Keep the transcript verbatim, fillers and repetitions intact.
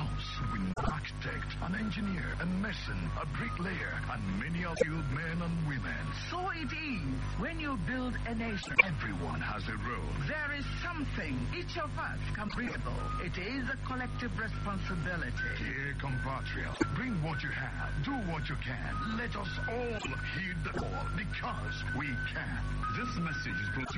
house, an architect, an engineer, a mason, a bricklayer, and many of you men and women. So it is when you build a nation. Everyone has a role. There is something each of us can bring. It is a collective responsibility. Dear compatriots, bring what you have, do what you can. Let us all heed the call because we can. This message is brought to